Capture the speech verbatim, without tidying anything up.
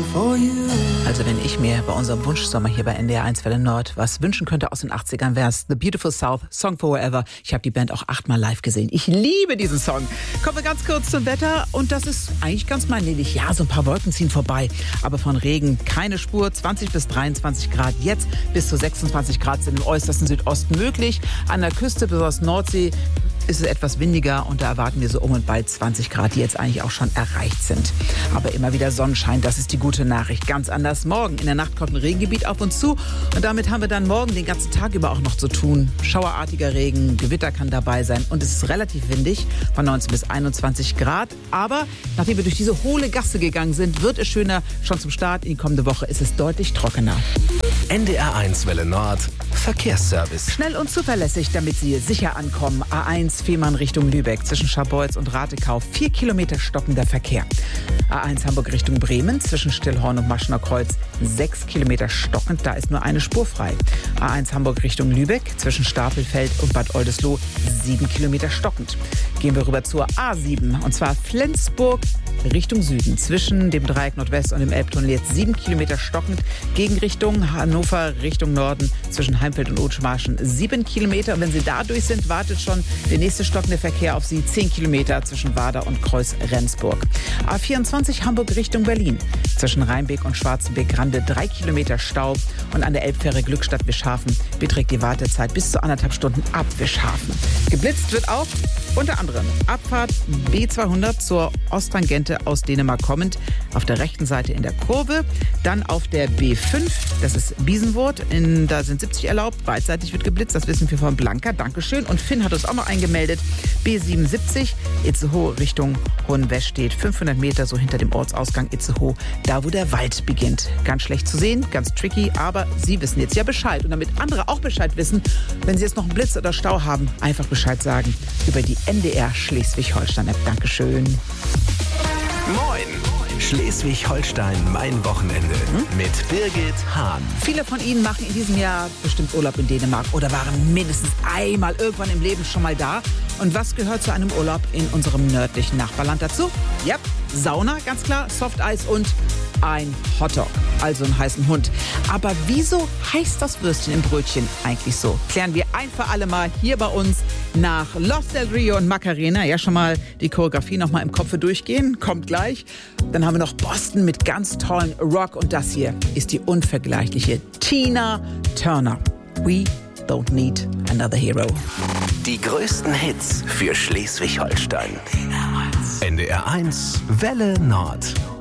for you. Also wenn ich mir bei unserem Wunschsommer hier bei N D R eins Welle Nord was wünschen könnte aus den achtzigern, wäre es The Beautiful South, Song for Wherever. Ich habe die Band auch achtmal live gesehen. Ich liebe diesen Song. Kommen wir ganz kurz zum Wetter und das ist eigentlich ganz mannig. Ja, so ein paar Wolken ziehen vorbei, aber von Regen keine Spur. zwanzig bis dreiundzwanzig Grad jetzt, bis zu sechsundzwanzig Grad sind im äußersten Südosten möglich. An der Küste, besonders Nordsee, ist es etwas windiger und da erwarten wir so um und bei zwanzig Grad, die jetzt eigentlich auch schon erreicht sind. Aber immer wieder Sonnenschein, das ist die gute Nachricht. Ganz anders morgen. In der Nacht kommt ein Regengebiet auf uns zu und damit haben wir dann morgen den ganzen Tag über auch noch zu tun. Schauerartiger Regen, Gewitter kann dabei sein und es ist relativ windig von neunzehn bis einundzwanzig Grad. Aber nachdem wir durch diese hohle Gasse gegangen sind, wird es schöner. Schon zum Start in die kommende Woche ist es deutlich trockener. N D R eins Welle Nord, Verkehrsservice. Schnell und zuverlässig, damit Sie sicher ankommen. A eins Fehmarn Richtung Lübeck, zwischen Scharbeutz und Ratekau, vier Kilometer stockender Verkehr. A eins Hamburg Richtung Bremen, zwischen Stillhorn und Maschener Kreuz, sechs Kilometer stockend, da ist nur eine Spur frei. A eins Hamburg Richtung Lübeck, zwischen Stapelfeld und Bad Oldesloe, sieben Kilometer stockend. Gehen wir rüber zur A sieben, und zwar Flensburg Richtung Süden, zwischen dem Dreieck Nordwest und dem Elbtunnel jetzt sieben Kilometer stockend, Gegenrichtung Hannover Richtung Norden, zwischen Heimfeld und Othmarschen sieben Kilometer. Und wenn Sie da durch sind, wartet schon der nächste stockende Verkehr auf Sie, zehn Kilometer zwischen Wader und Kreuz-Rendsburg. A vierundzwanzig Hamburg Richtung Berlin, zwischen Rheinbeek und Schwarzenbeek-Rande drei Kilometer Stau und an der Elbfähre Glückstadt-Wischhafen beträgt die Wartezeit bis zu anderthalb Stunden ab Wischhafen. Geblitzt wird auch unter anderem Abfahrt B zweihundert zur Osttangente aus Dänemark kommend auf der rechten Seite in der Kurve. Dann auf der B fünf, das ist Biesenwurth, in, da sind siebzig erlaubt, beidseitig wird geblitzt, das wissen wir von Blanca, Dankeschön. Und Finn hat uns auch noch eingemeldet, B siebenundsiebzig, Itzehoe Richtung Hohenwestedt, fünfhundert Meter so hinter dem Ortsausgang Itzehoe, da wo der Wald beginnt. Ganz schlecht zu sehen, ganz tricky, aber Sie wissen jetzt ja Bescheid. Und damit andere auch Bescheid wissen, wenn Sie jetzt noch einen Blitz oder Stau haben, einfach Bescheid sagen über die N D R Schleswig-Holstein-App. Dankeschön. Moin! Schleswig-Holstein, mein Wochenende hm? mit Birgit Hahn. Viele von Ihnen machen in diesem Jahr bestimmt Urlaub in Dänemark oder waren mindestens einmal irgendwann im Leben schon mal da. Und was gehört zu einem Urlaub in unserem nördlichen Nachbarland dazu? Ja, Sauna, ganz klar, Softeis und ein Hotdog, also einen heißen Hund. Aber wieso heißt das Würstchen im Brötchen eigentlich so? Klären wir ein für alle Mal hier bei uns nach Los del Rio und Macarena. Ja, schon mal die Choreografie noch mal im Kopf durchgehen. Kommt gleich. Dann haben wir noch Boston mit ganz tollen Rock. Und das hier ist die unvergleichliche Tina Turner. We don't need another hero. Die größten Hits für Schleswig-Holstein. N D R eins Welle Nord.